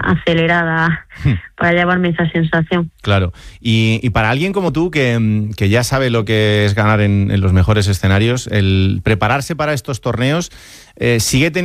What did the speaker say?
acelerada para llevarme esa sensación. Claro. Y para alguien como tú, que ya sabe lo que es ganar en los mejores escenarios, el prepararse para estos torneos, ¿sigue teniendo